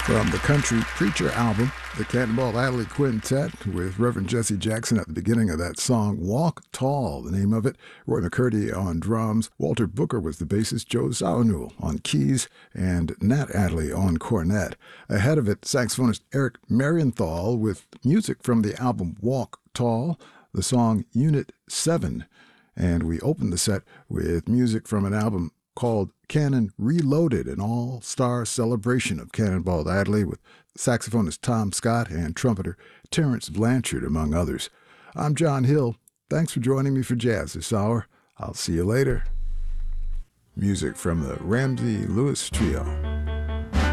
From the Country Preacher album, the Cannonball Adderley Quintet with Reverend Jesse Jackson at the beginning of that song, Walk Tall, the name of it. Roy McCurdy on drums, Walter Booker was the bassist, Joe Zawinul on keys, and Nat Adderley on cornet. Ahead of it, saxophonist Eric Marienthal with music from the album Walk Tall, the song Unit 7. And we opened the set with music from an album called Cannon Reloaded, an all-star celebration of Cannonball Adderley with saxophonist Tom Scott and trumpeter Terrence Blanchard, among others. I'm John Hill. Thanks for joining me for Jazz this hour. I'll see you later. Music from the Ramsey Lewis Trio.